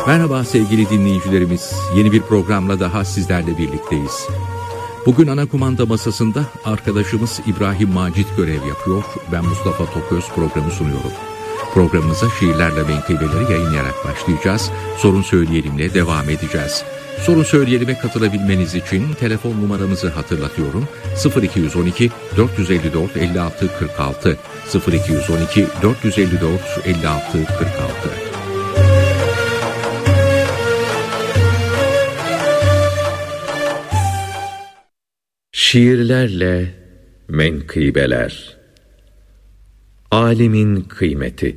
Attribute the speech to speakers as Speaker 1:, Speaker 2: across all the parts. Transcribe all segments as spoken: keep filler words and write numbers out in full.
Speaker 1: Merhaba sevgili dinleyicilerimiz. Yeni bir programla daha sizlerle birlikteyiz. Bugün ana kumanda masasında arkadaşımız İbrahim Macit görev yapıyor. Ben Mustafa Toköz programı sunuyorum. Programımıza şiirlerle menkıbeleri yayınlayarak başlayacağız. Sorun Söyleyelim'le devam edeceğiz. Sorun Söyleyelim'e katılabilmeniz için telefon numaramızı hatırlatıyorum. sıfır iki on iki dört yüz elli dört elli altı kırk altı sıfır iki on iki dört yüz elli dört elli altı kırk altı.
Speaker 2: Şiirlerle menkıbeler. Alimin kıymeti.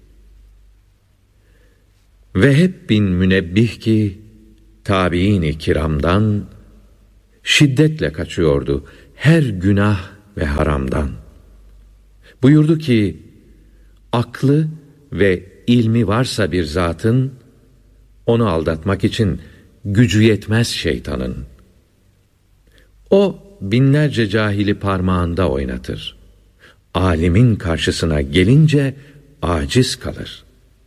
Speaker 2: Veheb bin Münebbih ki tabiin-i kiramdan şiddetle kaçıyordu her günah ve haramdan. Buyurdu ki, aklı ve ilmi varsa bir zatın, onu aldatmak için gücü yetmez şeytanın. O binlerce cahili parmağında oynatır. Alimin karşısına gelince aciz kalır.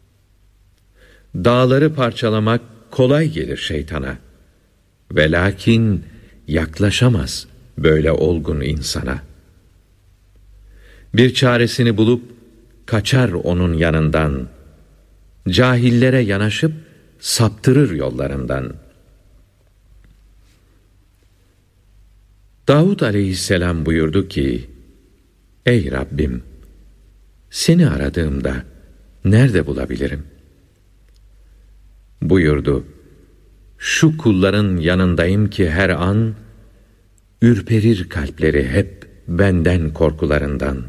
Speaker 2: Dağları parçalamak kolay gelir şeytana. Ve lakin yaklaşamaz böyle olgun insana. Bir çaresini bulup kaçar onun yanından. Cahillere yanaşıp saptırır yollarından. Davud aleyhisselam buyurdu ki, ey Rabbim, seni aradığımda nerede bulabilirim? Buyurdu, şu kulların yanındayım ki her an, ürperir kalpleri hep benden korkularından.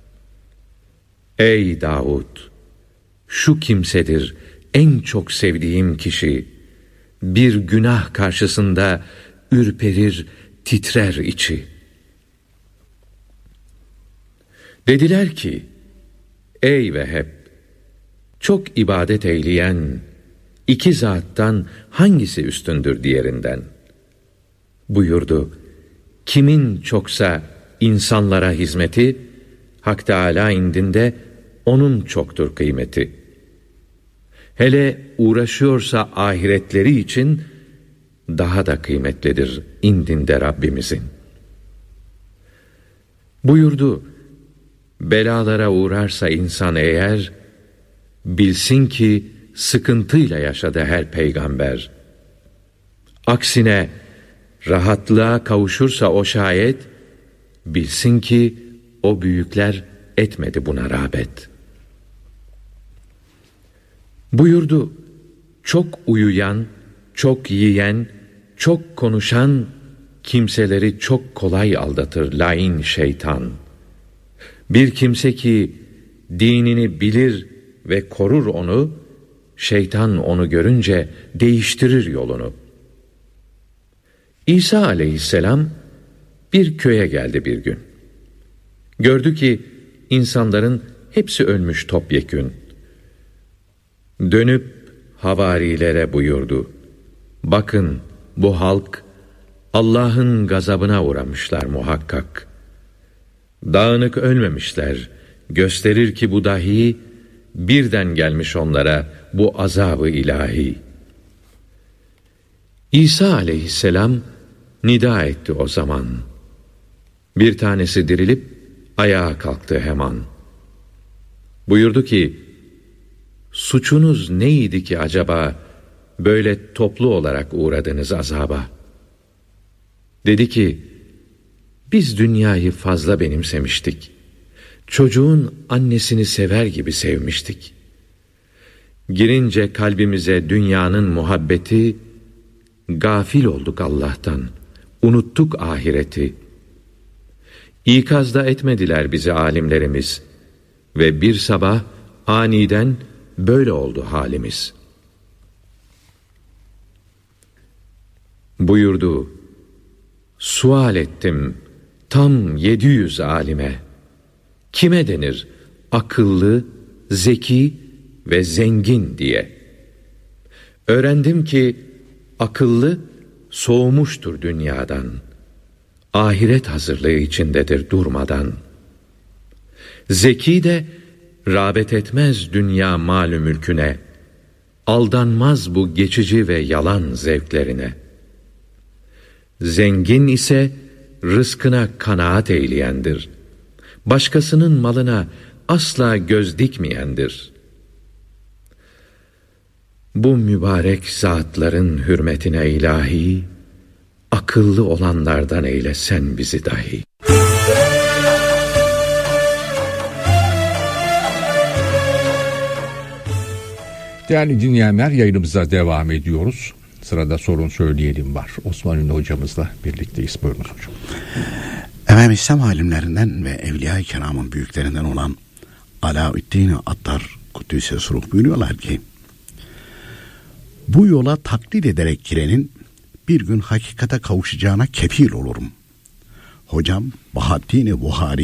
Speaker 2: Ey Davud, şu kimsedir en çok sevdiğim kişi, bir günah karşısında ürperir, titrer içi. Dediler ki, ey Veheb, çok ibadet eyleyen iki zattan hangisi üstündür diğerinden? Buyurdu, kimin çoksa insanlara hizmeti, Hak Teâlâ indinde onun çoktur kıymeti. Hele uğraşıyorsa ahiretleri için, daha da kıymetlidir indinde Rabbimizin. Buyurdu, belalara uğrarsa insan eğer, bilsin ki sıkıntıyla yaşadı her peygamber. Aksine rahatlığa kavuşursa o şayet, bilsin ki o büyükler etmedi buna rağbet. Buyurdu, çok uyuyan, çok yiyen, çok konuşan kimseleri çok kolay aldatır lain şeytan. Bir kimse ki dinini bilir ve korur onu, şeytan onu görünce değiştirir yolunu. İsa aleyhisselam bir köye geldi bir gün. Gördü ki insanların hepsi ölmüş topyekün. Dönüp havarilere buyurdu, bakın bu halk Allah'ın gazabına uğramışlar muhakkak. Dağınık ölmemişler, gösterir ki bu dahi birden gelmiş onlara bu azabı ilahi. İsa aleyhisselam nida etti o zaman. Bir tanesi dirilip ayağa kalktı hemen. Buyurdu ki, suçunuz neydi ki acaba böyle toplu olarak uğradınız azaba? Dedi ki, biz dünyayı fazla benimsemiştik. Çocuğun annesini sever gibi sevmiştik. Girince kalbimize dünyanın muhabbeti, gafil olduk Allah'tan, unuttuk ahireti. İkaz da etmediler bizi alimlerimiz ve bir sabah aniden böyle oldu halimiz. Buyurdu, sual ettim tam yedi yüz alime. Kime denir akıllı, zeki ve zengin diye. Öğrendim ki akıllı soğumuştur dünyadan. Ahiret hazırlığı içindedir durmadan. Zeki de rağbet etmez dünya malü mülküne. aldanmaz bu geçici ve yalan zevklerine. Zengin ise rızkına kanaat eyleyendir. Başkasının malına asla göz dikmeyendir. Bu mübarek zatların hürmetine ilahi, akıllı olanlardan eyle sen bizi dahi.
Speaker 1: Değerli dinleyenler, yayınımıza devam ediyoruz. Sırada sorun söyleyelim var. Osman Ünlü hocamızla birlikteyiz. Buyurunuz hocam.
Speaker 3: Efendim, İslam alimlerinden ve Evliya-i Kiram'ın büyüklerinden olan Alaüddin Attar Kuddüs'e Ruh buyuruyorlar ki, bu yola taklit ederek girenin bir gün hakikate kavuşacağına kefil olurum. Hocam Bahaddin-i Buhari